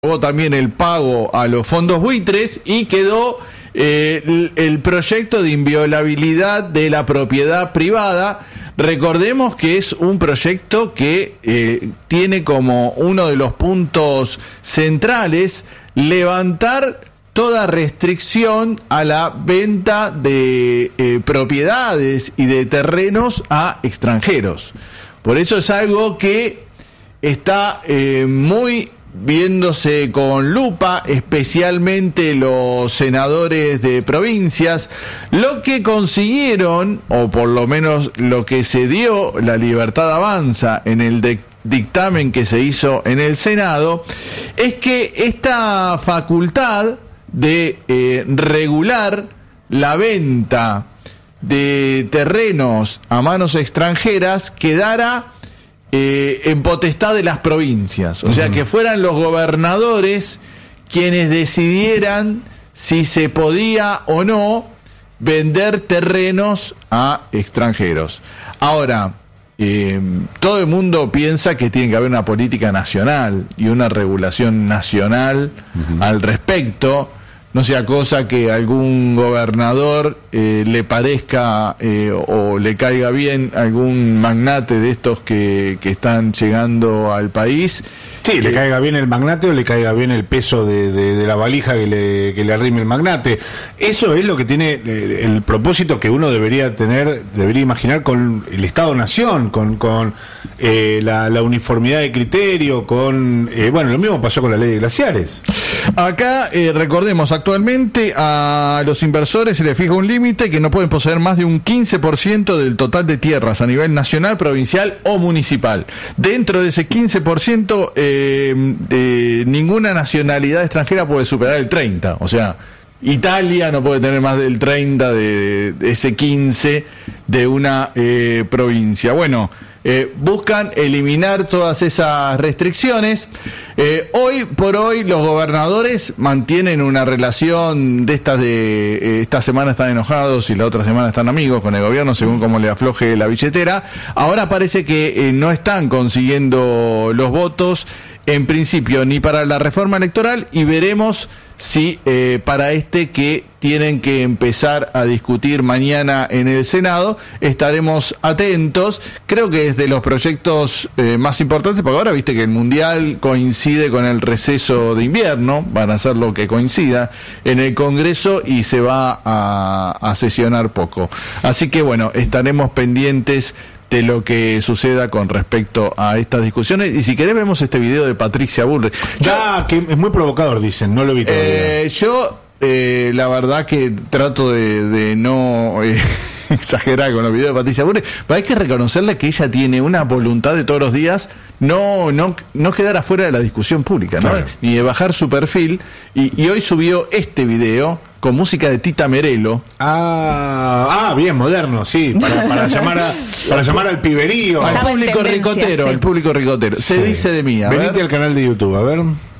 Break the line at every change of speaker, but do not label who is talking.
también el pago a los fondos buitres y quedó el proyecto de inviolabilidad de la propiedad privada. Recordemos que es un proyecto que tiene como uno de los puntos centrales levantar toda restricción a la venta de propiedades y de terrenos a extranjeros. Por eso es algo que está muy viéndose con lupa, especialmente los senadores de provincias. Lo que consiguieron, o por lo menos lo que se dio, la Libertad Avanza en el dictamen que se hizo en el Senado, es que esta facultad de regular la venta de terrenos a manos extranjeras quedara en potestad de las provincias, o sea, que fueran los gobernadores quienes decidieran si se podía o no vender terrenos a extranjeros. Ahora, todo el mundo piensa que tiene que haber una política nacional y una regulación nacional al respecto. No sea cosa que algún gobernador le parezca o le caiga bien algún magnate de estos que están llegando al país.
Sí, le caiga bien el magnate o le caiga bien el peso de la valija que le arrime el magnate. Eso es lo que tiene el propósito que uno debería tener, debería imaginar con el Estado-Nación, con la uniformidad de criterio, bueno, lo mismo pasó con la ley de glaciares.
Acá, recordemos, actualmente a los inversores se les fija un límite que no pueden poseer más de un 15% del total de tierras a nivel nacional, provincial o municipal. Dentro de ese 15%, ninguna nacionalidad extranjera puede superar el 30%. O sea, Italia no puede tener más del 30% de ese 15% de una provincia. Bueno, buscan eliminar todas esas restricciones. Hoy por hoy los gobernadores mantienen una relación de estas esta semana están enojados y la otra semana están amigos con el gobierno según como le afloje la billetera. Ahora parece que no están consiguiendo los votos en principio ni para la reforma electoral, y veremos si para que tienen que empezar a discutir mañana en el Senado. Estaremos atentos. Creo que es de los proyectos más importantes, porque ahora viste que el Mundial coincide con el receso de invierno, van a hacer lo que coincida en el Congreso y se va a sesionar poco. Así que bueno, estaremos pendientes de lo que suceda con respecto a estas discusiones. Y si querés vemos este video de Patricia Bullrich.
Que es muy provocador, dicen, no lo vi todavía.
La verdad que trato de no exagerar con los videos de Patricia Bullrich, pero hay que reconocerle que ella tiene una voluntad de todos los días no quedar afuera de la discusión pública, ¿no? Claro. Ni de bajar su perfil, y hoy subió este video con música de Tita Merelo.
Bien, moderno, sí, para llamar al piberío.
Al público ricotero, sí. El público ricotero. Se dice de mí,
Venite al canal de YouTube, a ver.